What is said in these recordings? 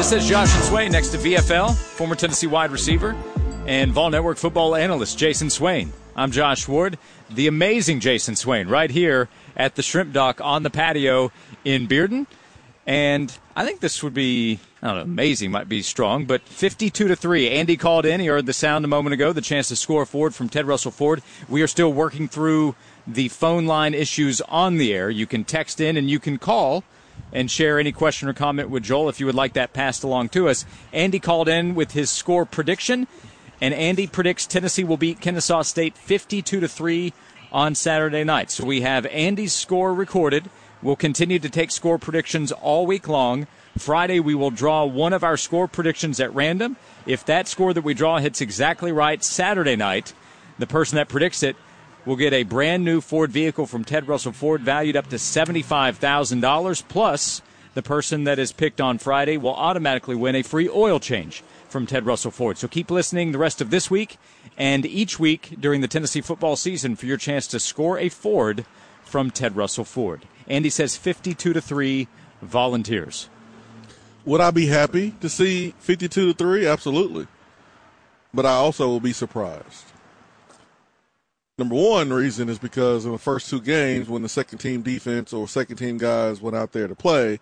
This is Josh and Swain next to VFL, former Tennessee wide receiver, and Vol Network football analyst Jason Swain. I'm Josh Ward, the amazing Jason Swain, right here at the Shrimp Dock on the patio in Bearden. And I think this would be, I don't know, amazing might be strong, but 52-3. Andy called in. He heard the sound a moment ago, the chance to score Ford from Ted Russell Ford. We are still working through the phone line issues on the air. You can text in and you can call and share any question or comment with Joel if you would like that passed along to us. Andy called in with his score prediction, and Andy predicts Tennessee will beat Kennesaw State 52-3 on Saturday night. So we have Andy's score recorded. We'll continue to take score predictions all week long. Friday, we will draw one of our score predictions at random. If that score that we draw hits exactly right Saturday night, the person that predicts it will get a brand new Ford vehicle from Ted Russell Ford valued up to $75,000. Plus, the person that is picked on Friday will automatically win a free oil change from Ted Russell Ford. So keep listening the rest of this week and each week during the Tennessee football season for your chance to score a Ford from Ted Russell Ford. Andy says 52-3 Volunteers. Would I be happy to see 52-3? Absolutely. But I also will be surprised. Number one reason is because in the first two games, when the second-team defense or second-team guys went out there to play,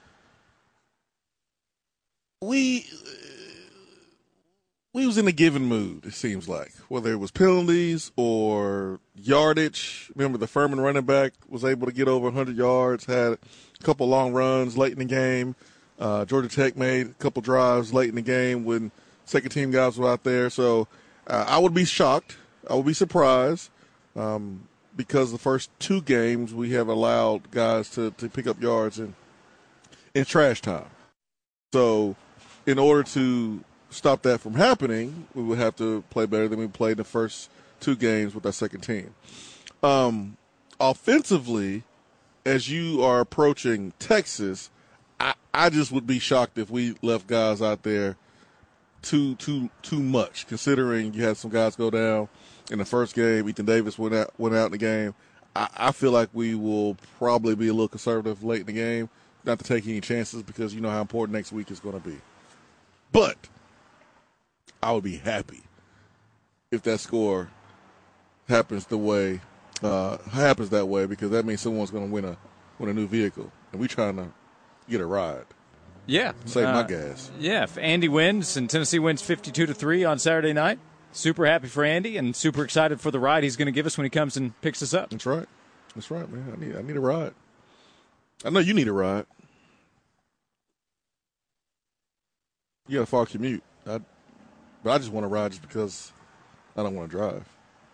we was in a given mood, it seems like, whether it was penalties or yardage. Remember, the Furman running back was able to get over 100 yards, had a couple long runs late in the game. Georgia Tech made a couple drives late in the game when second-team guys were out there. So I would be shocked. I would be surprised because the first two games we have allowed guys to pick up yards in trash time. So in order to stop that from happening, we would have to play better than we played the first two games with our second team. Offensively, as you are approaching Texas, I just would be shocked if we left guys out there too much, considering you had some guys go down in the first game. Ethan Davis went out in the game. I feel like we will probably be a little conservative late in the game, not to take any chances because you know how important next week is going to be. But I would be happy if that score happens that way because that means someone's going to win a new vehicle, and we're trying to get a ride. Yeah, save my gas. Yeah, if Andy wins and Tennessee wins 52-3 on Saturday night, super happy for Andy and super excited for the ride he's going to give us when he comes and picks us up. That's right, man. I need a ride. I know you need a ride. You got a far commute. But I just want to ride just because I don't want to drive.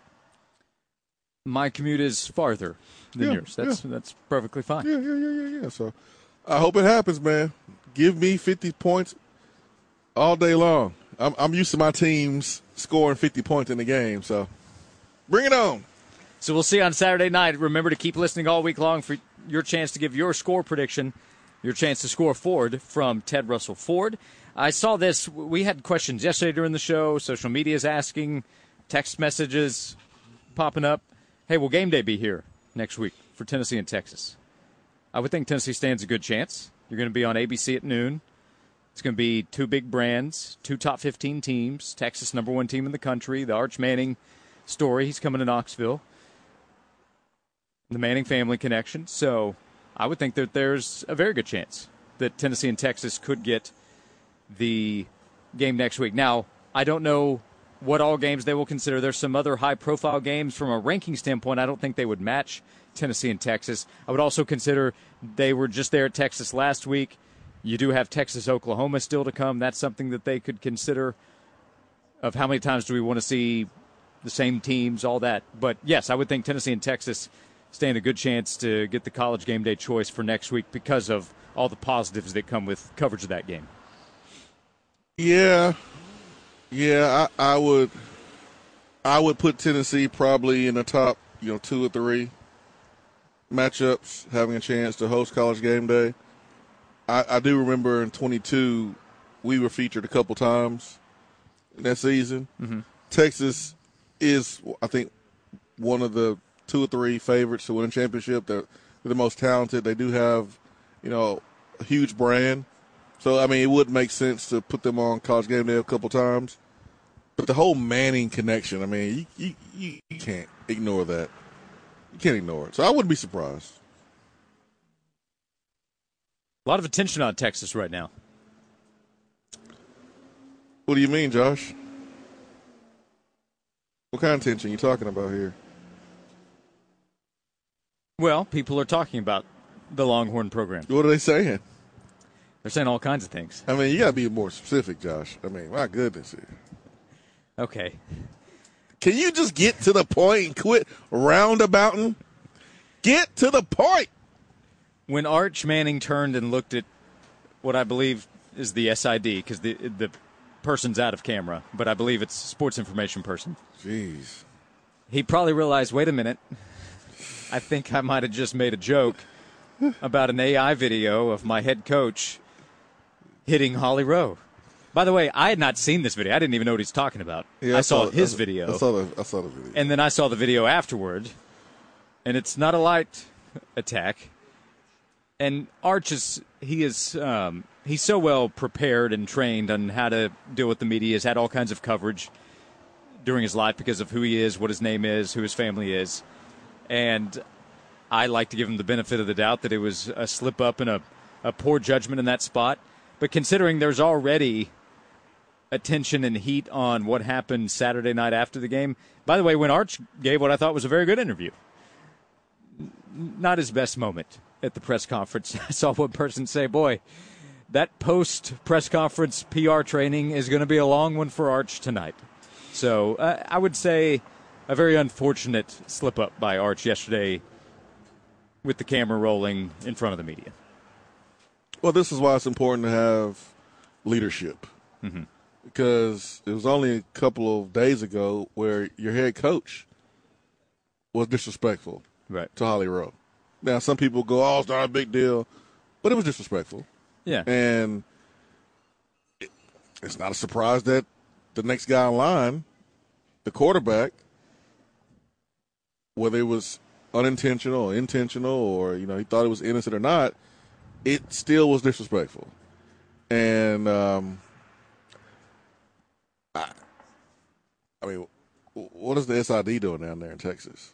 My commute is farther than yours. That's perfectly fine. Yeah. So I hope it happens, man. Give me 50 points all day long. I'm used to my teams scoring 50 points in the game, so bring it on. So we'll see on Saturday night. Remember to keep listening all week long for your chance to give your score prediction, your chance to score Ford from Ted Russell Ford. I saw this. We had questions yesterday during the show. Social media is asking, text messages popping up. Hey, will game day be here next week for Tennessee and Texas? I would think Tennessee stands a good chance. You're going to be on ABC at noon. It's going to be two big brands, two top 15 teams. Texas, number one team in the country. The Arch Manning story. He's coming to Knoxville. The Manning family connection. So I would think that there's a very good chance that Tennessee and Texas could get the game next week. Now, I don't know what all games they will consider. There's some other high-profile games from a ranking standpoint. I don't think they would match Tennessee and Texas. I would also consider they were just there at Texas last week. You do have Texas-Oklahoma still to come. That's something that they could consider of how many times do we want to see the same teams, all that. But, yes, I would think Tennessee and Texas stand a good chance to get the college game day choice for next week because of all the positives that come with coverage of that game. Yeah, I would put Tennessee probably in the top, 2 or 3 matchups, having a chance to host college game day. I do remember in 22 we were featured a couple times in that season. Mm-hmm. Texas is, I think, one of the 2 or 3 favorites to win a championship. They're the most talented. They do have, a huge brand. So, I mean, it would make sense to put them on College Game Day a couple times. But the whole Manning connection, I mean, you can't ignore that. You can't ignore it. So I wouldn't be surprised. A lot of attention on Texas right now. What do you mean, Josh? What kind of attention are you talking about here? Well, people are talking about the Longhorn program. What are they saying? They're saying all kinds of things. I mean, you got to be more specific, Josh. I mean, my goodness. Okay. Can you just get to the point and quit roundabouting? Get to the point. When Arch Manning turned and looked at what I believe is the SID, because the person's out of camera, but I believe it's sports information person. Jeez. He probably realized, wait a minute, I think I might have just made a joke about an AI video of my head coach hitting Holly Rowe. By the way, I had not seen this video. I didn't even know what he's talking about. Yeah, I saw his video. I saw the video. And then I saw the video afterward, and it's not a light attack. And Arch he's so well prepared and trained on how to deal with the media. He's had all kinds of coverage during his life because of who he is, what his name is, who his family is. And I like to give him the benefit of the doubt that it was a slip-up and a poor judgment in that spot. But considering there's already attention and heat on what happened Saturday night after the game. By the way, when Arch gave what I thought was a very good interview, not his best moment at the press conference. I saw one person say, boy, that post-press conference PR training is going to be a long one for Arch tonight. So I would say a very unfortunate slip-up by Arch yesterday with the camera rolling in front of the media. Well, this is why it's important to have leadership. Mm-hmm. Because it was only a couple of days ago where your head coach was disrespectful to Holly Rowe. Now, some people go, oh, it's not a big deal. But it was disrespectful. Yeah. And it's not a surprise that the next guy in line, the quarterback, whether it was unintentional or intentional or, he thought it was innocent or not, it still was disrespectful. And, I mean, what is the SID doing down there in Texas?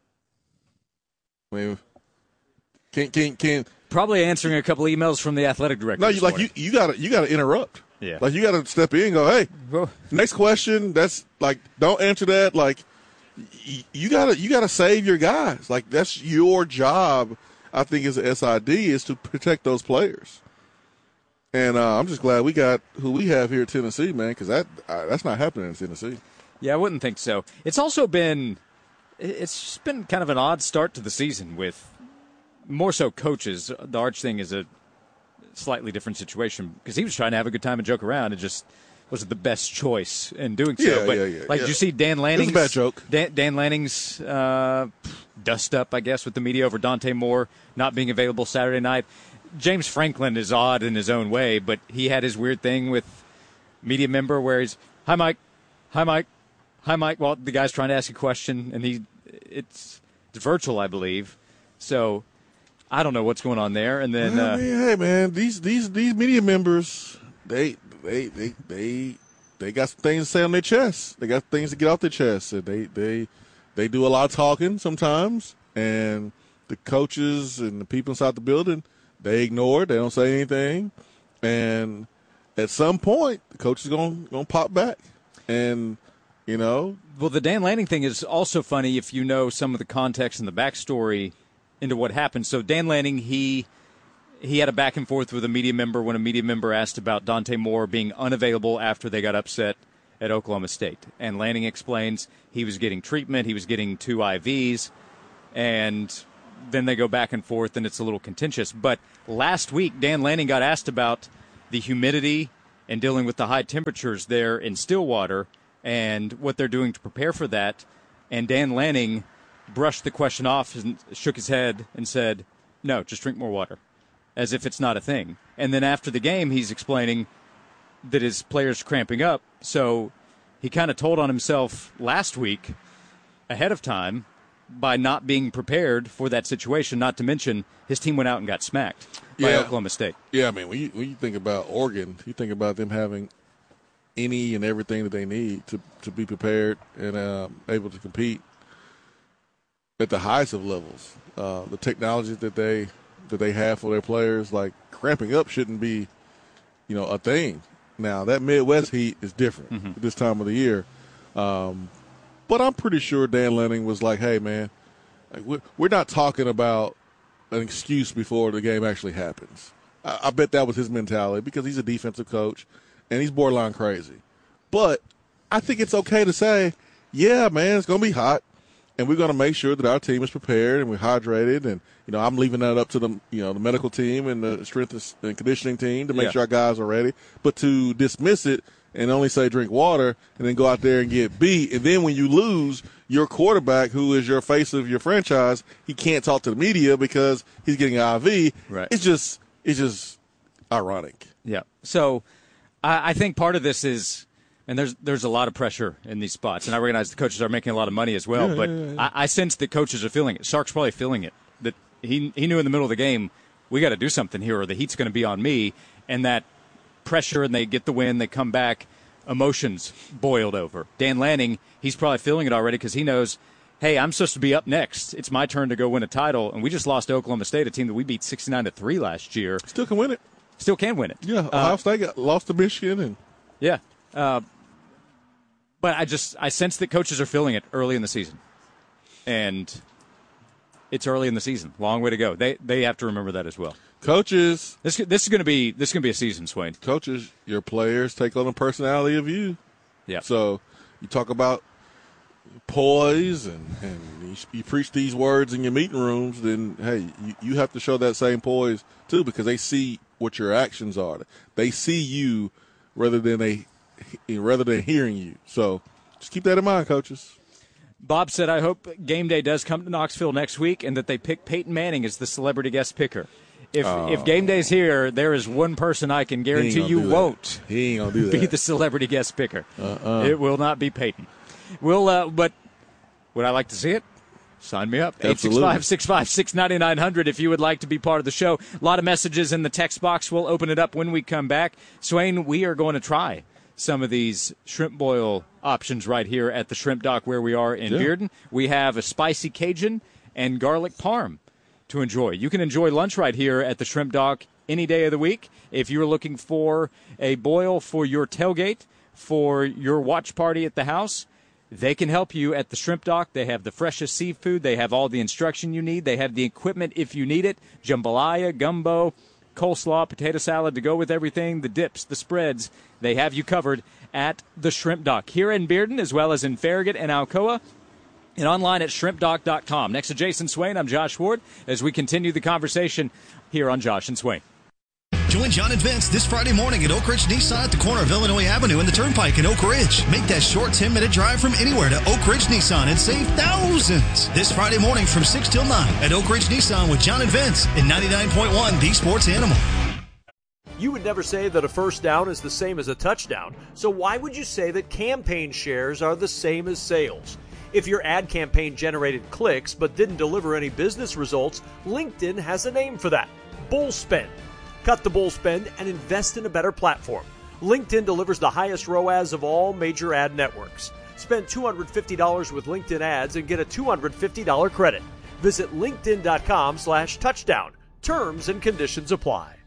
I mean, can probably answering a couple emails from the athletic director. No, you gotta interrupt. Yeah, like you gotta step in and go, hey, next question. That's like, don't answer that. Like, you gotta save your guys. Like, that's your job. I think as a SID is to protect those players. And I'm just glad we got who we have here at Tennessee, man, because that's not happening in Tennessee. Yeah, I wouldn't think so. It's also been kind of an odd start to the season with more so coaches. The Arch thing is a slightly different situation because he was trying to have a good time and joke around. It just wasn't the best choice in doing so. Yeah. Did you see Dan Lanning's? It's a bad joke. Dan Lanning's dust up, I guess, with the media over Dante Moore not being available Saturday night. James Franklin is odd in his own way, but he had his weird thing with media member where he's, hi, Mike. Well, the guy's trying to ask a question, and it's virtual, I believe. So I don't know what's going on there. And then, hey man, these media members, they got things to say on their chest. They got things to get off their chest. And they do a lot of talking sometimes, and the coaches and the people inside the building, they ignore it. They don't say anything, and at some point, the coach is gonna pop back, and Well, the Dan Lanning thing is also funny if you know some of the context and the backstory into what happened. So Dan Lanning, he had a back and forth with a media member when a media member asked about Dante Moore being unavailable after they got upset at Oklahoma State. And Lanning explains he was getting treatment, he was getting 2 IVs, and then they go back and forth, and it's a little contentious. But last week, Dan Lanning got asked about the humidity and dealing with the high temperatures there in Stillwater and what they're doing to prepare for that. And Dan Lanning brushed the question off and shook his head and said, no, just drink more water, as if it's not a thing. And then after the game, he's explaining that his players cramping up. So he kind of told on himself last week ahead of time by not being prepared for that situation, not to mention his team went out and got smacked by Oklahoma State. Yeah, I mean, when you think about Oregon, you think about them having any and everything that they need to be prepared and able to compete at the highest of levels. The technology that they have for their players, like cramping up, shouldn't be, a thing. Now that Midwest heat is different this time of the year, but I'm pretty sure Dan Lanning was like, "Hey, man, we're not talking about an excuse before the game actually happens." I bet that was his mentality because he's a defensive coach and he's borderline crazy. But I think it's okay to say, "Yeah, man, it's going to be hot." And we're going to make sure that our team is prepared and we're hydrated. And, I'm leaving that up to the medical team and the strength and conditioning team to make sure our guys are ready. But to dismiss it and only say drink water and then go out there and get beat. And then when you lose, your quarterback, who is your face of your franchise, he can't talk to the media because he's getting an IV. Right. It's just ironic. Yeah. So I think part of this is, and there's a lot of pressure in these spots, and I recognize the coaches are making a lot of money as well, but I sense that coaches are feeling it. Sark's probably feeling it, that he knew in the middle of the game, we got to do something here or the heat's going to be on me, and that pressure, and they get the win, they come back, emotions boiled over. Dan Lanning, he's probably feeling it already because he knows, hey, I'm supposed to be up next. It's my turn to go win a title, and we just lost to Oklahoma State, a team that we beat 69-3 last year. Still can win it. Still can win it. Yeah, Ohio State lost to Michigan. And yeah. But I sense that coaches are feeling it early in the season. And it's early in the season. Long way to go. They have to remember that as well. Coaches. This is going to be a season, Swain. Coaches, your players take on the personality of you. Yeah. So you talk about poise and you preach these words in your meeting rooms, then, hey, you have to show that same poise too because they see what your actions are. They see you rather than hearing you. So just keep that in mind, coaches. Bob said, I hope game day does come to Knoxville next week and that they pick Peyton Manning as the celebrity guest picker. If game day's here, there is one person I can guarantee you won't he ain't gonna do that. Be the celebrity guest picker. It will not be Peyton. But would I like to see it? Sign me up. 865-656-9900 if you would like to be part of the show. A lot of messages in the text box. We'll open it up when we come back. Swain, we are going to try some of these shrimp boil options right here at the Shrimp Dock where we are in Bearden. We have a spicy Cajun and garlic parm to enjoy. You can enjoy lunch right here at the Shrimp Dock any day of the week. If you're looking for a boil for your tailgate, for your watch party at the house, they can help you at the Shrimp Dock. They have the freshest seafood. They have all the instruction you need. They have the equipment if you need it. Jambalaya, gumbo, coleslaw, potato salad to go with everything, the dips, the spreads. They have you covered at the Shrimp Dock here in Bearden as well as in Farragut and Alcoa and online at shrimpdock.com. Next to Jason Swain, I'm Josh Ward as we continue the conversation here on Josh and Swain. Join John and Vince this Friday morning at Oak Ridge Nissan at the corner of Illinois Avenue and the Turnpike in Oak Ridge. Make that short 10-minute drive from anywhere to Oak Ridge Nissan and save thousands. This Friday morning from 6 till 9 at Oak Ridge Nissan with John and Vince in 99.1 The Sports Animal. You would never say that a first down is the same as a touchdown, so why would you say that campaign shares are the same as sales? If your ad campaign generated clicks but didn't deliver any business results, LinkedIn has a name for that: bull spend. Cut the bull spend and invest in a better platform. LinkedIn delivers the highest ROAS of all major ad networks. Spend $250 with LinkedIn ads and get a $250 credit. Visit linkedin.com/touchdown. Terms and conditions apply.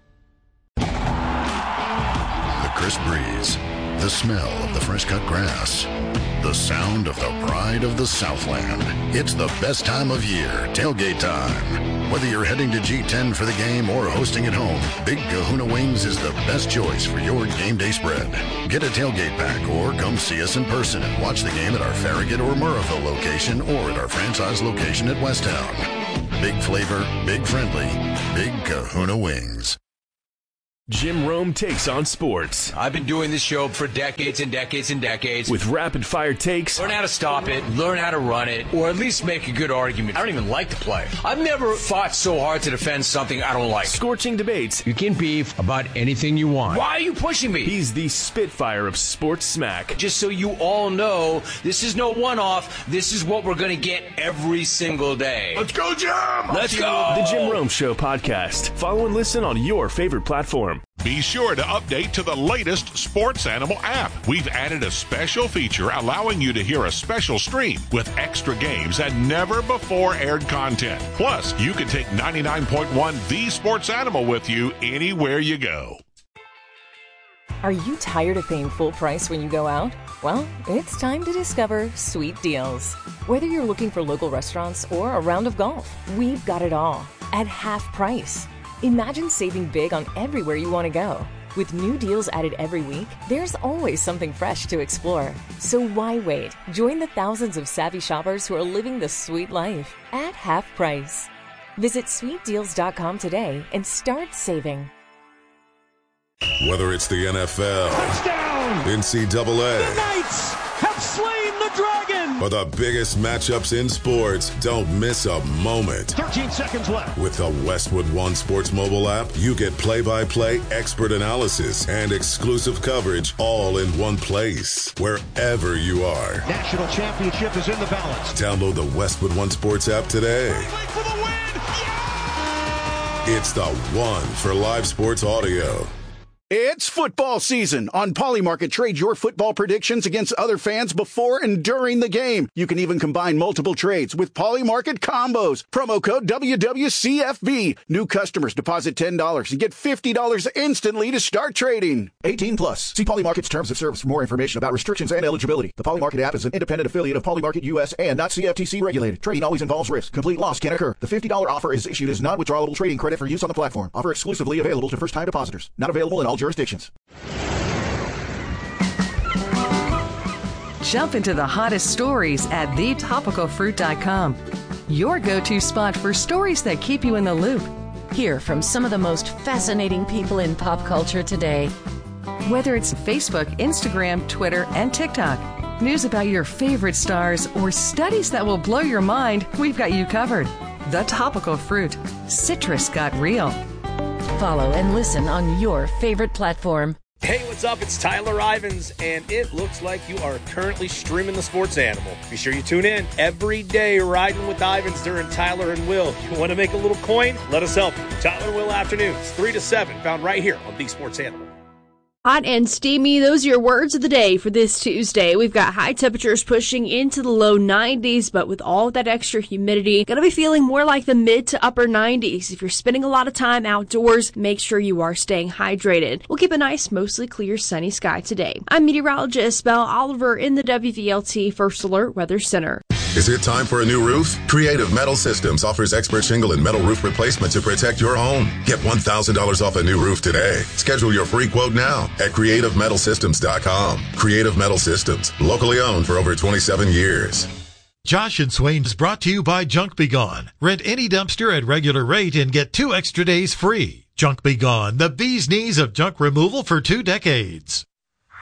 The crisp breeze, the smell of the fresh cut grass, the sound of the pride of the Southland. It's the best time of year, tailgate time. Whether you're heading to G10 for the game or hosting at home, Big Kahuna Wings is the best choice for your game day spread. Get a tailgate pack or come see us in person and watch the game at our Farragut or Murrayville location or at our franchise location at Westtown. Big flavor, big friendly, Big Kahuna Wings. Jim Rome takes on sports. I've been doing this show for decades and decades and decades. With rapid-fire takes. Learn how to stop it, learn how to run it, or at least make a good argument. I don't even like the play. I've never fought so hard to defend something I don't like. Scorching debates. You can beef about anything you want. Why are you pushing me? He's the Spitfire of sports smack. Just so you all know, this is no one-off. This is what we're going to get every single day. Let's go, Jim! Let's go! The Jim Rome Show podcast. Follow and listen on your favorite platform. Be sure to update to the latest Sports Animal app. We've added a special feature allowing you to hear a special stream with extra games and never before aired content. Plus, you can take 99.1 The Sports Animal with you anywhere you go. Are you tired of paying full price when you go out? Well, it's time to discover Sweet Deals. Whether you're looking for local restaurants or a round of golf, we've got it all at half price. Imagine saving big on everywhere you want to go. With new deals added every week, there's always something fresh to explore. So why wait? Join the thousands of savvy shoppers who are living the sweet life at half price. Visit sweetdeals.com today and start saving. Whether it's the NFL, touchdown, NCAA, the Knights have slain the dragon, or the biggest matchups in sports, don't miss a moment. 13 seconds left. With the Westwood One Sports mobile app, you get play-by-play expert analysis and exclusive coverage all in one place, wherever you are. National championship is in the balance. Download the Westwood One Sports app today. Wait for the win! Yeah! It's the one for live sports audio. It's football season. On Polymarket, trade your football predictions against other fans before and during the game. You can even combine multiple trades with Polymarket combos. Promo code WWCFB. New customers deposit $10 and get $50 instantly to start trading. 18 plus. See Polymarket's terms of service for more information about restrictions and eligibility. The Polymarket app is an independent affiliate of Polymarket US and not CFTC regulated. Trading always involves risk. Complete loss can occur. The $50 offer is issued as non-withdrawable trading credit for use on the platform. Offer exclusively available to first-time depositors. Not available in all jurisdictions. Jump into the hottest stories at thetopicalfruit.com. Your go-to spot for stories that keep you in the loop. Hear from some of the most fascinating people in pop culture today. Whether it's Facebook, Instagram, Twitter, and TikTok, news about your favorite stars, or studies that will blow your mind, we've got you covered. The Topical Fruit. Citrus got real. Follow and listen on your favorite platform. Hey, what's up? It's Tyler Ivins, and it looks like you are currently streaming The Sports Animal. Be sure you tune in every day, riding with Ivins during Tyler and Will. You want to make a little coin? Let us help you. Tyler and Will afternoons, 3 to 7, found right here on The Sports Animal. Hot and steamy, those are your words of the day for this Tuesday. We've got high temperatures pushing into the low 90s, but with all of that extra humidity, gonna be feeling more like the mid to upper 90s. If you're spending a lot of time outdoors, make sure you are staying hydrated. We'll keep a nice, mostly clear, sunny sky today. I'm meteorologist Belle Oliver in the WVLT First Alert Weather Center. Is it time for a new roof? Creative Metal Systems offers expert shingle and metal roof replacement to protect your home. Get $1,000 off a new roof today. Schedule your free quote now at CreativeMetalSystems.com. Creative Metal Systems, locally owned for over 27 years. Josh and Swain is brought to you by Junk Be Gone. Rent any dumpster at regular rate and get 2 extra days free. Junk Be Gone, the bee's knees of junk removal for 2 decades.